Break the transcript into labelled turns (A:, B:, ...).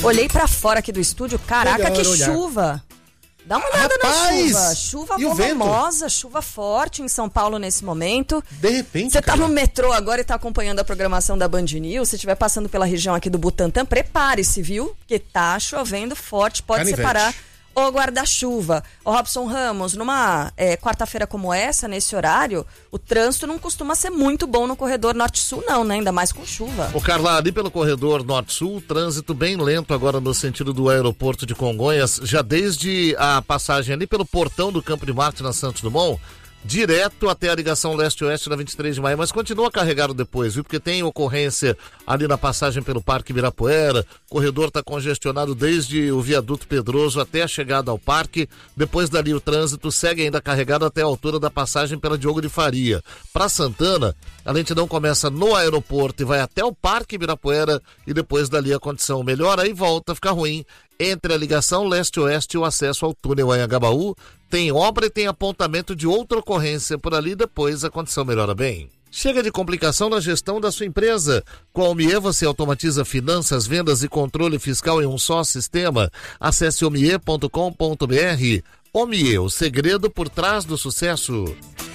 A: Olhei pra fora aqui do estúdio, caraca, que chuva. Dá uma olhada na chuva. Chuva volumosa, chuva forte em São Paulo nesse momento.
B: De repente,
A: você tá no metrô agora e tá acompanhando a programação da Band News. Se estiver passando pela região aqui do Butantã, prepare-se, viu? Porque tá chovendo forte, pode separar o guarda-chuva. Ô Robson Ramos, numa quarta-feira como essa, nesse horário, o trânsito não costuma ser muito bom no corredor norte-sul não, né? Ainda mais com chuva.
C: Ô Carla, ali pelo corredor norte-sul, trânsito bem lento agora no sentido do aeroporto de Congonhas, já desde a passagem ali pelo portão do Campo de Marte na Santos Dumont, direto até a ligação leste-oeste na 23 de maio, mas continua carregado depois, viu? Porque tem ocorrência ali na passagem pelo Parque Ibirapuera, o corredor está congestionado desde o viaduto Pedroso até a chegada ao parque, depois dali o trânsito segue ainda carregado até a altura da passagem pela Diogo de Faria. Para Santana, a lentidão começa no aeroporto e vai até o Parque Ibirapuera e depois dali a condição melhora e volta a ficar ruim entre a ligação leste-oeste e o acesso ao túnel Anhangabaú. Tem obra e tem apontamento de outra ocorrência por ali, depois a condição melhora bem. Chega de complicação na gestão da sua empresa. Com a Omie você automatiza finanças, vendas e controle fiscal em um só sistema. Acesse omie.com.br. Omie, o segredo por trás do sucesso.